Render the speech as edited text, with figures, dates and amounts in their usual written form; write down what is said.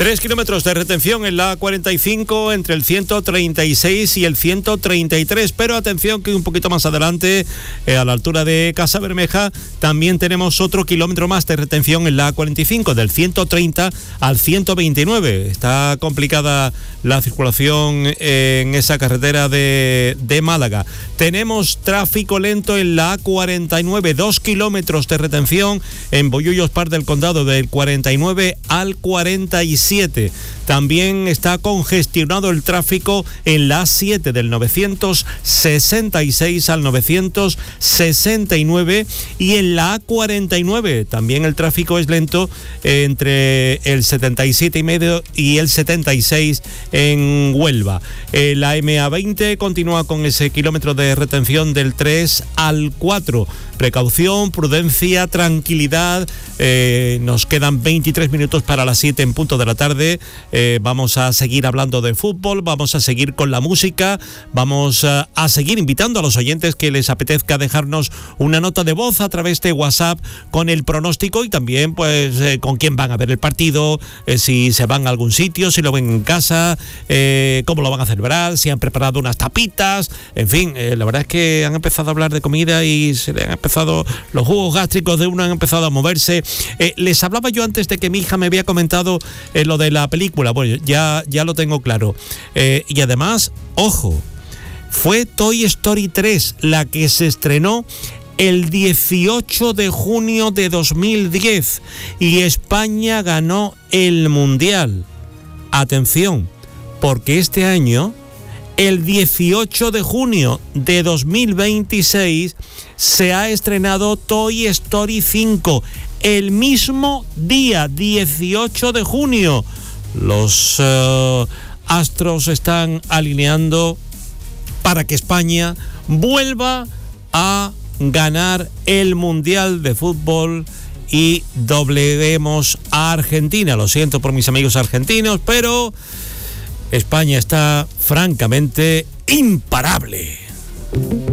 3 kilómetros de retención en la A45 entre el 136 y el 133, pero atención que un poquito más adelante, a la altura de Casa Bermeja, también tenemos otro kilómetro más de retención en la A45, del 130 al 129. Está complicada la circulación en esa carretera de Málaga. Tenemos tráfico lento en la A49, 2 kilómetros de retención en Bollullos Par del Condado, del 49 al 47. También está congestionado el tráfico en la A7 del 966 al 969 y en la A49 también el tráfico es lento entre el 77,5 y el 76 en Huelva. La MA20 continúa con ese kilómetro de retención del 3 al 4. Precaución, prudencia, tranquilidad. Nos quedan 23 minutos para las 7 en punto de la tarde. Vamos a seguir hablando de fútbol, vamos a seguir con la música, vamos a seguir invitando a los oyentes que les apetezca dejarnos una nota de voz a través de WhatsApp con el pronóstico y también pues con quién van a ver el partido, si se van a algún sitio, si lo ven en casa, cómo lo van a celebrar, si han preparado unas tapitas, en fin, la verdad es que han empezado a hablar de comida y se le han empezado, los jugos gástricos de uno han empezado a moverse. Les hablaba yo antes de que mi hija me había comentado lo de la película. Bueno, ya lo tengo claro. Y además, ojo, fue Toy Story 3 la que se estrenó el 18 de junio de 2010 y España ganó el Mundial. Atención, porque este año, el 18 de junio de 2026, se ha estrenado Toy Story 5. El mismo día, 18 de junio. Los astros están alineando para que España vuelva a ganar el Mundial de Fútbol y dobleguemos a Argentina. Lo siento por mis amigos argentinos, pero España está francamente imparable.